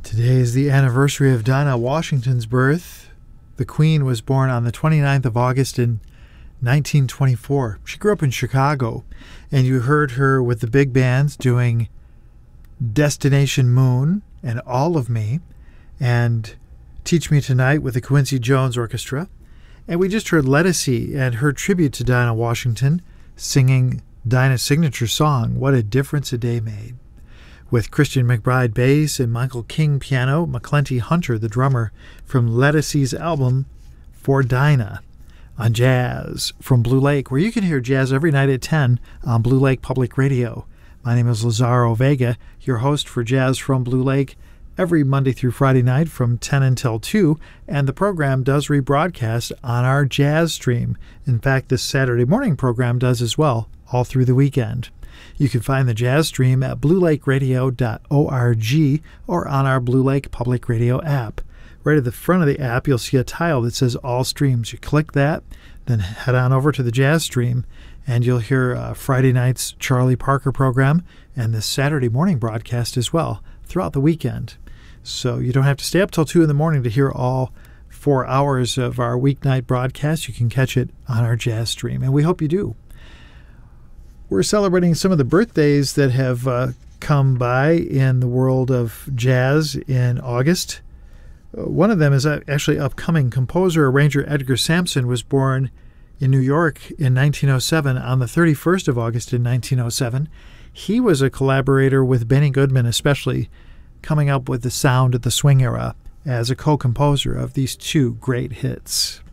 Today is the anniversary of Dinah Washington's birth. The Queen was born on the 29th of August in 1924. She grew up in Chicago, and you heard her with the big bands doing Destination Moon and All of Me, and Teach Me Tonight with the Quincy Jones Orchestra. And we just heard Lettucey and her tribute to Dinah Washington singing Dinah's signature song, What a Difference a Day Made, with Christian McBride bass and Michael King piano, McClenty Hunter the drummer, from Lettucey's album For Dinah on Jazz from Blue Lake, where you can hear jazz every night at 10 on Blue Lake Public Radio. My name is Lazaro Vega, your host for Jazz from Blue Lake, every Monday through Friday night from 10 until 2, and the program does rebroadcast on our jazz stream. In fact, this Saturday morning program does as well, all through the weekend. You can find the jazz stream at bluelakeradio.org or on our Blue Lake Public Radio app. Right at the front of the app, you'll see a tile that says All Streams. You click that, then head on over to the jazz stream, and you'll hear Friday night's Charlie Parker program and the Saturday morning broadcast as well throughout the weekend. So you don't have to stay up till 2 in the morning to hear all 4 hours of our weeknight broadcast. You can catch it on our jazz stream, and we hope you do. We're celebrating some of the birthdays that have come by in the world of jazz in August. One of them is actually upcoming. Composer, arranger Edgar Sampson was born in New York in 1907 on the 31st of August in 1907. He was a collaborator with Benny Goodman, especially coming up with the sound of the swing era as a co-composer of these two great hits.